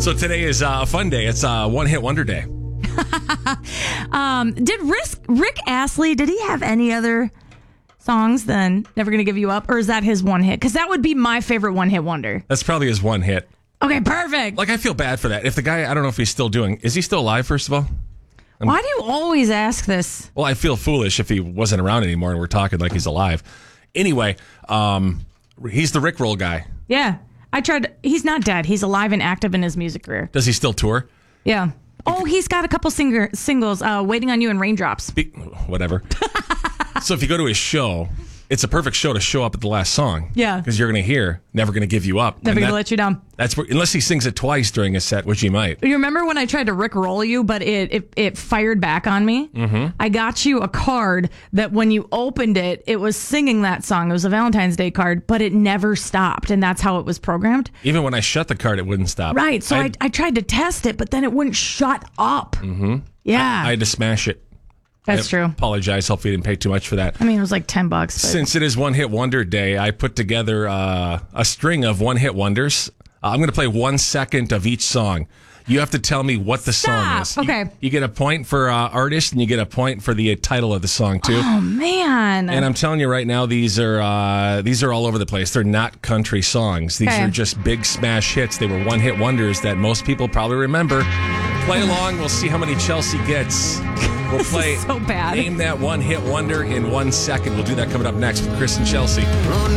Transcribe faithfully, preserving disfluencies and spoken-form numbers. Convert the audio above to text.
So today is uh, a fun day. It's a one-hit wonder day. um, did Rick, Rick Astley, did he have any other songs than Never Gonna Give You Up? Or is that his one hit? Because that would be my favorite one-hit wonder. That's probably his one hit. Okay, perfect. Like, I feel bad for that. If the guy, I don't know if he's still doing, is he still alive, first of all? I'm, Why do you always ask this? Well, I feel foolish if he wasn't around anymore and we're talking like he's alive. Anyway, um, he's the Rickroll guy. Yeah. I tried. He's not dead. He's alive and active in his music career. Does he still tour? Yeah. Oh, he's got a couple singer, singles, uh, Waiting on You and Raindrops. Be- whatever. So if you go to his show, it's a perfect show to show up at the last song. Yeah. Because you're going to hear Never Gonna Give You Up. Never And Gonna that, Let You Down. That's where, unless he sings it twice during a set, which he might. You remember when I tried to Rickroll you, but it, it, it fired back on me? Mm-hmm. I got you a card that when you opened it, it was singing that song. It was a Valentine's Day card, but it never stopped, and that's how it was programmed. Even when I shut the card, it wouldn't stop. Right, so I, I, I tried to test it, but then it wouldn't shut up. Mm-hmm. Yeah. I, I had to smash it. That's I true. Apologize. Hopefully you didn't pay too much for that. I mean, it was like ten bucks. But. Since it is One Hit Wonder Day, I put together uh, a string of one hit wonders. Uh, I'm going to play one second of each song. You have to tell me what the Stop. song is. Okay. You, you get a point for uh, artist, and you get a point for the title of the song too. Oh man! And I'm telling you right now, these are uh, these are all over the place. They're not country songs. These okay. are just big smash hits. They were one hit wonders that most people probably remember. Play along. We'll see how many Chelsea gets. We'll play so bad. Name That One Hit Wonder in one second. We'll do that coming up next with Chris and Chelsea.